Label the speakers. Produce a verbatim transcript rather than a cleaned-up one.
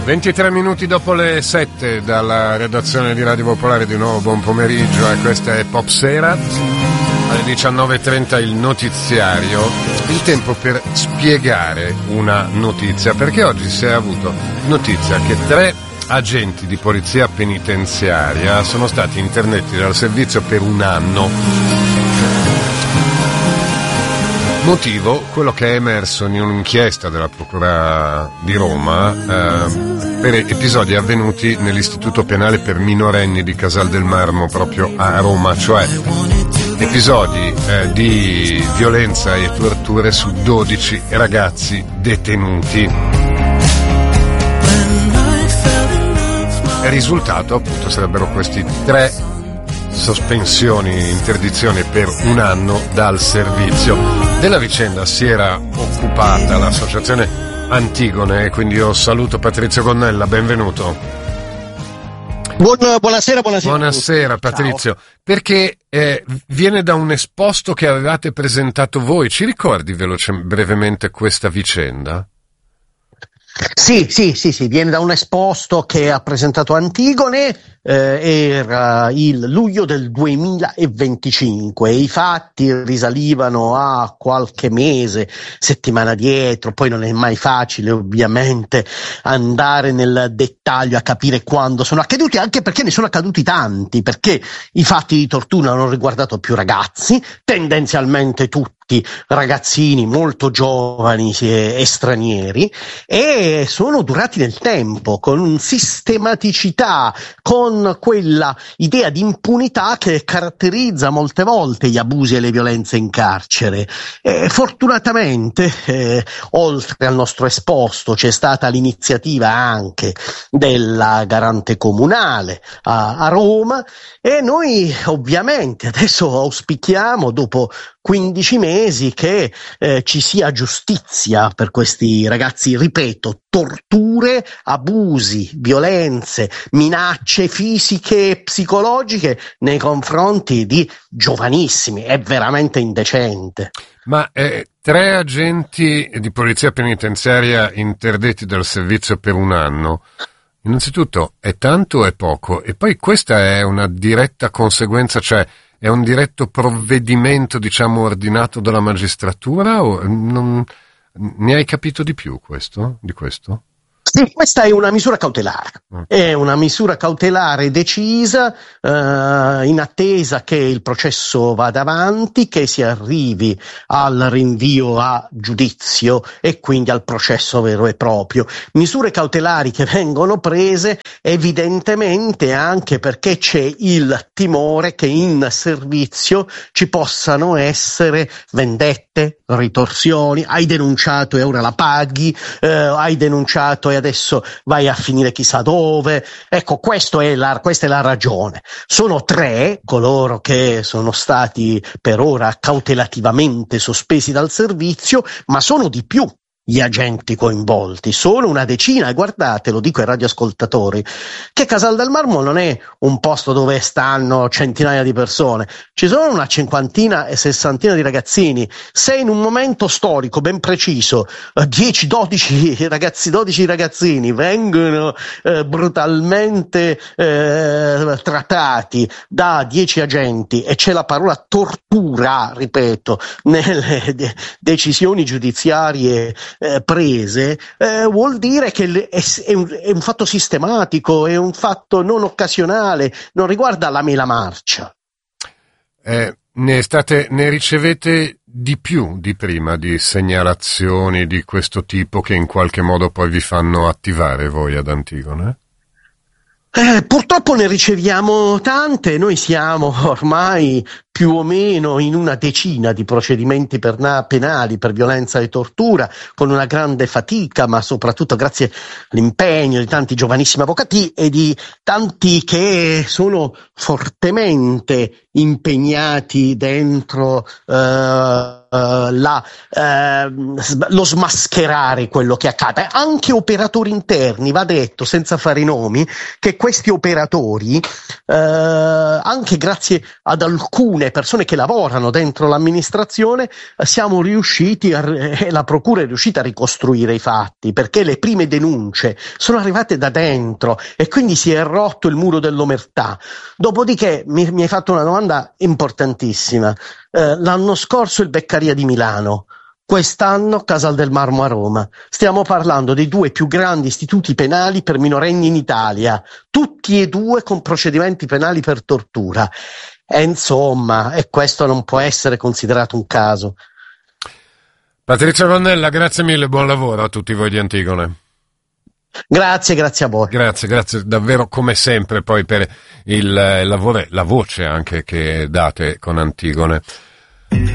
Speaker 1: ventitré minuti dopo le sette dalla redazione di Radio Popolare, di nuovo buon pomeriggio, e questa è Pop Sera. Alle diciannove e trenta il notiziario, il tempo per spiegare una notizia, perché oggi si è avuto notizia che tre agenti di polizia penitenziaria sono stati interdetti dal servizio per un anno. Motivo, quello che è emerso in un'inchiesta della Procura di Roma eh, per episodi avvenuti nell'Istituto Penale per minorenni di Casal del Marmo, proprio a Roma, cioè episodi eh, di violenza e torture su dodici ragazzi detenuti. Il risultato appunto sarebbero questi tre sospensioni, interdizioni per un anno dal servizio. Della vicenda si era occupata l'associazione Antigone, quindi io saluto Patrizio Gonnella, benvenuto.
Speaker 2: Buon, buonasera, buonasera.
Speaker 1: Buonasera Patrizio. Ciao. Perché eh, viene da un esposto che avevate presentato voi, ci ricordi veloce, brevemente questa vicenda?
Speaker 2: Sì, sì, sì, sì, viene da un esposto che ha presentato Antigone, eh, era il luglio del duemilaventicinque, i fatti risalivano a qualche mese, settimana dietro, poi non è mai facile ovviamente andare nel dettaglio a capire quando sono accaduti, anche perché ne sono accaduti tanti, perché i fatti di tortura hanno riguardato più ragazzi, tendenzialmente tutti ragazzini molto giovani e stranieri, e sono durati nel tempo con sistematicità, con quella idea di impunità che caratterizza molte volte gli abusi e le violenze in carcere. E fortunatamente eh, oltre al nostro esposto c'è stata l'iniziativa anche della Garante Comunale a, a Roma, e noi ovviamente adesso auspichiamo, dopo quindici mesi, che eh, ci sia giustizia per questi ragazzi, ripeto, torture, abusi, violenze, minacce fisiche e psicologiche nei confronti di giovanissimi, è veramente indecente.
Speaker 1: Ma eh, tre agenti di polizia penitenziaria interdetti dal servizio per un anno, innanzitutto è tanto o è poco? E poi questa è una diretta conseguenza, cioè è un diretto provvedimento, diciamo, ordinato dalla magistratura, o non ne hai capito di più questo, di questo?
Speaker 2: Sì, questa è una misura cautelare, è una misura cautelare decisa eh, in attesa che il processo vada avanti, che si arrivi al rinvio a giudizio e quindi al processo vero e proprio. Misure cautelari che vengono prese evidentemente anche perché c'è il timore che in servizio ci possano essere vendette, ritorsioni. Hai denunciato e ora la paghi, eh, hai denunciato e adesso vai a finire chissà dove. Ecco, questo è la, questa è la ragione. Sono tre coloro che sono stati per ora cautelativamente sospesi dal servizio, ma sono di più gli agenti coinvolti, sono una decina, e guardate, lo dico ai radioascoltatori, che Casal del Marmo non è un posto dove stanno centinaia di persone, ci sono una cinquantina e sessantina di ragazzini. Se in un momento storico ben preciso dieci dodici ragazzi, dodici ragazzini vengono eh, brutalmente eh, trattati da dieci agenti e c'è la parola tortura, ripeto, nelle de- decisioni giudiziarie Eh, prese, eh, vuol dire che è, è, un, è un fatto sistematico, è un fatto non occasionale, non riguarda la mela marcia.
Speaker 1: Eh, ne, state, ne ricevete di più di prima di segnalazioni di questo tipo che in qualche modo poi vi fanno attivare voi ad Antigone?
Speaker 2: Eh, purtroppo ne riceviamo tante, noi siamo ormai più o meno in una decina di procedimenti penali per violenza e tortura, con una grande fatica, ma soprattutto grazie all'impegno di tanti giovanissimi avvocati e di tanti che sono fortemente impegnati dentro eh, la, eh, lo smascherare quello che accade. Anche operatori interni, va detto senza fare i nomi, che questi operatori, eh, anche grazie ad alcune le persone che lavorano dentro l'amministrazione, siamo riusciti a, eh, la procura è riuscita a ricostruire i fatti, perché le prime denunce sono arrivate da dentro e quindi si è rotto il muro dell'omertà. Dopodiché mi, mi hai fatto una domanda importantissima. Eh, l'anno scorso il Beccaria di Milano, quest'anno Casal del Marmo a Roma. Stiamo parlando dei due più grandi istituti penali per minorenni in Italia, tutti e due con procedimenti penali per tortura. E insomma, e questo non può essere considerato un caso.
Speaker 1: Patrizio Ronnella, grazie mille, buon lavoro a tutti voi di Antigone.
Speaker 2: Grazie, grazie a voi.
Speaker 1: Grazie, grazie davvero come sempre poi per il lavoro, la voce anche che date con Antigone.